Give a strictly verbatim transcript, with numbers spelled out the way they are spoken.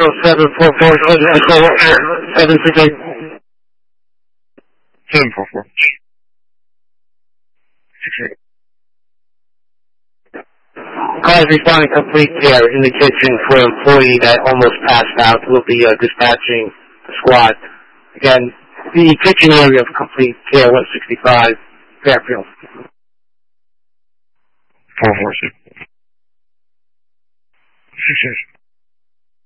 Echo seven four four, Echo seven six eight. seven four four. six eight. Cars responding complete care in the kitchen for an employee that almost passed out. We'll be uh, dispatching the squad. Again, the kitchen area of complete care, one sixty-five, Fairfield. four four six. six eight.